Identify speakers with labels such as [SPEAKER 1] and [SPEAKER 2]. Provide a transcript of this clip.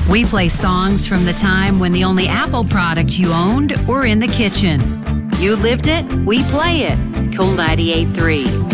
[SPEAKER 1] We play songs from the time when the only Apple product you owned were in the kitchen. You lived it, we play it. Cool 98.3.